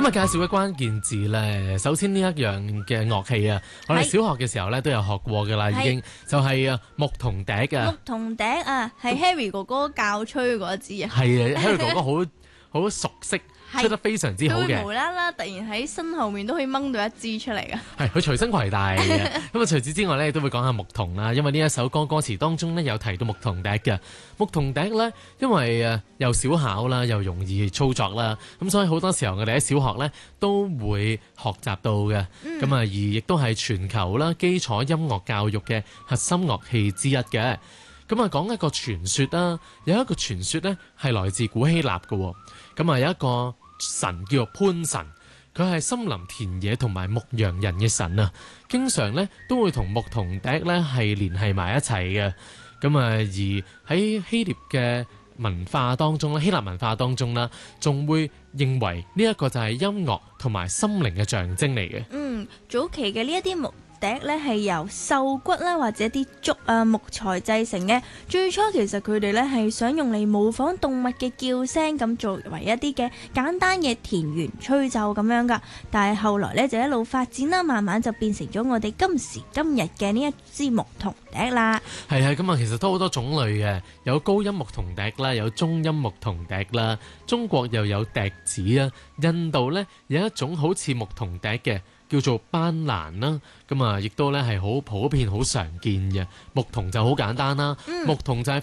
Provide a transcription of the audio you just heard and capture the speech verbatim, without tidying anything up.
今日介紹嘅關鍵字咧，首先呢一樣嘅樂器啊，我哋小學嘅時候咧都有學過噶啦，已經就係啊牧童笛啊。 牧童笛啊，係 Harry 哥哥教吹嗰一支啊。 係啊，Harry 哥哥好好熟悉。出得非常之好嘅， 無啦啦突然喺身後面都可以掹到一支出嚟㗎。係佢隨身攜帶嘅。咁啊，除此之外咧，都會講下牧童啦，因為呢一首歌歌詞當中咧有提到牧童笛嘅。牧童笛咧，因為誒又小巧啦，又容易操作啦，咁所以好多時候我哋喺小學咧都會學習到嘅。咁、嗯、啊，而亦都係全球啦基礎音樂教育嘅核心樂器之一嘅。咁啊，講一個傳說啦，有一個傳說咧係來自古希臘嘅。咁啊，有一個神叫做潘神，佢係森林田野同埋牧羊人嘅神啊，經常咧都會同牧童笛咧係聯繫埋一齊嘅。咁啊，而喺希臘嘅文化當中咧，希臘文化當中啦，仲會認為呢一個就係音樂同埋心靈嘅象徵嚟嘅。 嗯，早期嘅呢一啲牧笛咧係由獸骨啦或者啲竹啊木材製成嘅。最初其實佢哋咧係想用嚟模仿動物嘅叫聲，咁作為一啲嘅簡單嘅田園吹奏咁樣噶。但係後來咧就一路發展啦，慢慢就變成咗我哋今時今日嘅呢一支牧童笛啦。 係啊，咁啊其實都好多種類嘅，有高音牧童笛啦，有中音牧童笛啦，中國又有笛子啊，印度咧有一種好似牧童笛嘅，叫做班蘭啦，咁啊，亦都咧係好普遍、好常見嘅。牧童就好簡單啦，嗯、牧童就係